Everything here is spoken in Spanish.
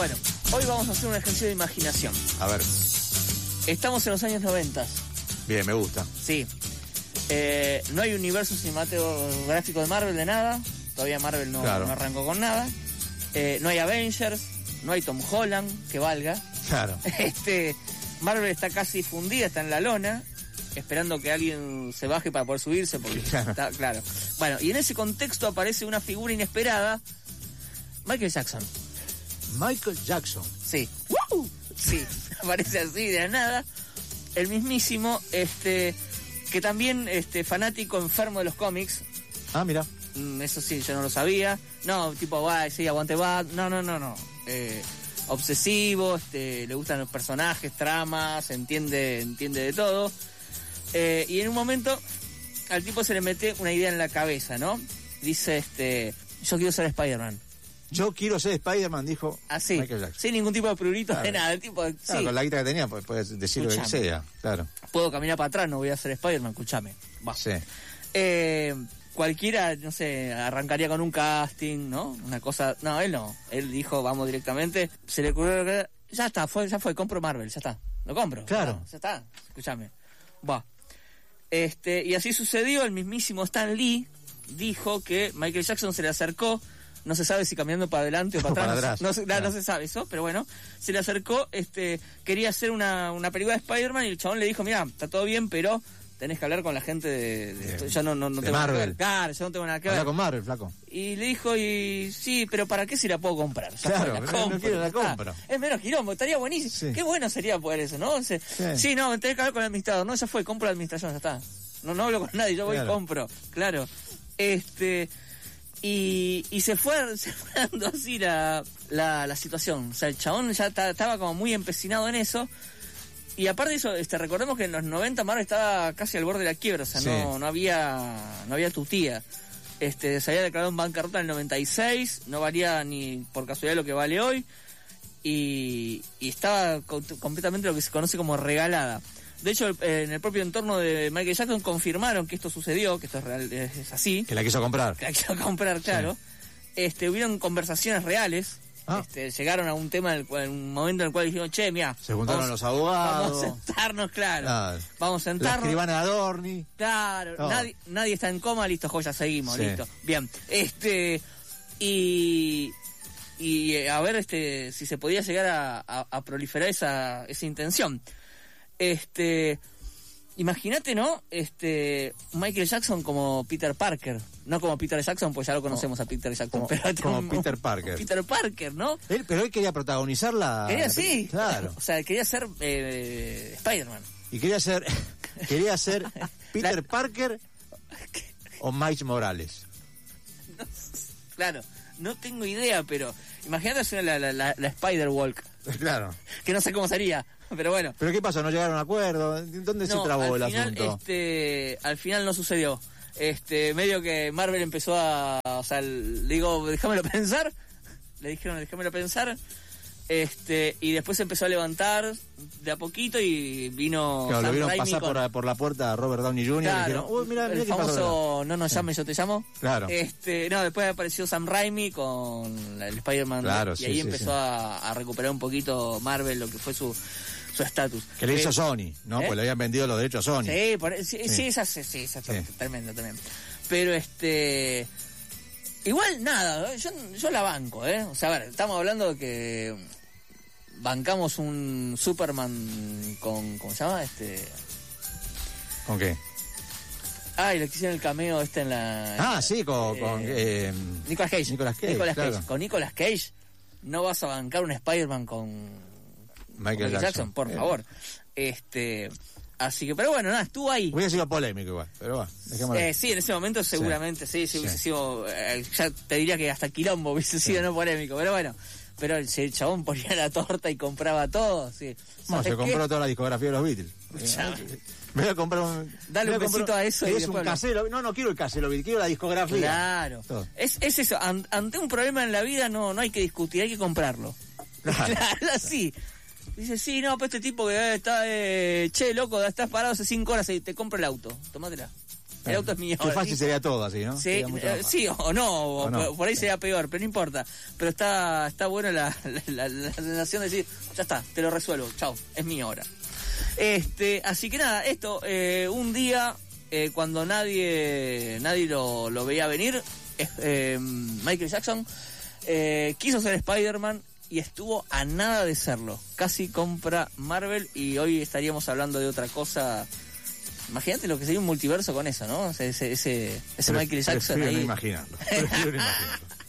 Bueno, hoy vamos a hacer un ejercicio de imaginación. A ver. Estamos en los años 90. Bien, me gusta. Sí. No hay universo cinematográfico de Marvel de nada. Todavía Marvel no arrancó con nada. No hay Avengers. No hay Tom Holland, que valga. Claro. Marvel está casi fundida, está en la lona, esperando que alguien se baje para poder subirse, porque está claro. Bueno, y en ese contexto aparece una figura inesperada, Michael Jackson. Michael Jackson. Sí. ¡Woo! Sí, aparece así de la nada. El mismísimo, que también, fanático enfermo de los cómics. Ah, mira. Eso sí, yo no lo sabía. No, tipo, sí, aguante Bat. No. Obsesivo, le gustan los personajes, tramas, entiende de todo. Y en un momento al tipo se le mete una idea en la cabeza, ¿no? Dice, yo quiero ser Spider-Man. Yo quiero ser Spider-Man, dijo Michael Jackson. Sin ningún tipo de prurito de nada. El tipo, claro, con la guita que tenía, pues puedes decir lo que sea. Claro. Puedo caminar para atrás, no voy a ser Spider-Man, escúchame. Va. Sí. Cualquiera, no sé, arrancaría con un casting, ¿no? Una cosa... No, él no. Él dijo, vamos directamente. Se le ocurrió que... Ya fue, compro Marvel, ya está. Lo compro. Claro. Ya está, escúchame. Va. Y así sucedió. El mismísimo Stan Lee dijo que Michael Jackson se le acercó. No se sabe si caminando para adelante o para atrás. No se sabe eso, pero bueno. Se le acercó, quería hacer una película de Spider-Man y el chabón le dijo, mira, está todo bien, pero... tenés que hablar con la gente de yo no tengo nada que ver. Claro, yo no tengo nada que ver. Habla con Marvel, flaco. Y le dijo, sí, pero ¿para qué si la puedo comprar? Claro, no quiero la compro. Es menos quilombo, estaría buenísimo. Sí. Qué bueno sería poder eso, ¿no? Sí, no, tenés que hablar con el administrador. No, ya fue, compro la administración, ya está. No hablo con nadie, yo voy y compro. Claro. Y se fue dando así la situación. O sea, el chabón ya estaba como muy empecinado en eso. Y aparte de eso, recordemos que en los 90 Marvel estaba casi al borde de la quiebra, o sea, no había tutía. Se había declarado en bancarrota en el 96, no valía ni por casualidad lo que vale hoy, y estaba completamente lo que se conoce como regalada. De hecho, en el propio entorno de Michael Jackson confirmaron que esto sucedió, que esto es real, es así. Que la quiso comprar. Claro. Sí. Hubieron conversaciones reales. Llegaron a un tema en un momento en el cual dijeron, che, mira, se juntaron los abogados, vamos a sentarnos, claro. Vamos a sentarnos. La escribana de Adorni. Claro, nadie está en coma, listo, joya, seguimos, listo. Bien. Y a ver si se podía llegar a proliferar esa intención. Imagínate, ¿no? Michael Jackson como Peter Parker. No como Peter Jackson, pues ya lo conocemos a Peter Jackson. Como Peter Parker. Peter Parker, ¿no? Pero él quería protagonizarla. Sí. Claro. O sea, quería ser Spider-Man. Y quería ser Peter Parker o Miles Morales. No, claro, no tengo idea, pero imagínate hacer la Spider-Walk. Claro. Que no sé cómo sería. Pero bueno. ¿Pero qué pasó? ¿No llegaron a un acuerdo? ¿Dónde se trabó el asunto? Al final no sucedió. Medio que Marvel empezó o sea, le digo, déjamelo pensar. Le dijeron, déjamelo pensar. Y después se empezó a levantar de a poquito y vino. Claro, lo vieron pasar por la puerta a Robert Downey Jr. Claro, y dijeron, uy, mira el famoso pasó, no nos llames, yo te llamo. Claro. Después apareció Sam Raimi con el Spider-Man. Claro, y ahí empezó a recuperar un poquito Marvel lo que fue su estatus. Que le hizo Sony, ¿no? Pues le habían vendido los derechos a Sony. Sí, esa tremendo también. Pero igual nada, yo la banco, O sea, a ver, estamos hablando de que bancamos un Superman con, ¿cómo se llama? ¿Con qué? Y le hicieron el cameo en la... sí, con Nicolas Cage. Claro. Cage. Con Nicolas Cage no vas a bancar un Spider-Man con Michael Jackson, por favor. Así que, pero bueno, nada, estuvo ahí. Hubiera sido polémico igual, pero va, dejémoslo. Sí, en ese momento seguramente, sí hubiese sido, ya te diría que hasta quilombo hubiese sido no polémico, pero bueno. Pero si el chabón ponía la torta y compraba todo, sí. No, se compró toda la discografía de los Beatles. Me voy a comprar Dale un besito a eso. Es un casero. No quiero el casero, quiero la discografía. Claro. Es eso. Ante un problema en la vida no hay que discutir, hay que comprarlo. Claro, así. Dice, sí, no, pues este tipo que está, che, loco, estás parado hace 5 horas y te compro el auto. Tómatela. El auto es mío. Qué fácil sería todo así, ¿no? Sí, sí o no, no. Por ahí sería peor, pero no importa. Pero está buena la sensación de decir, ya está, te lo resuelvo, chao, es mi hora. Así que nada, esto, un día, cuando nadie lo veía venir, Michael Jackson quiso ser Spider-Man y estuvo a nada de serlo. Casi compra Marvel y hoy estaríamos hablando de otra cosa. Imagínate lo que sería un multiverso con eso, ¿no? Ese Michael Jackson ahí. Prefiero no imaginarlo.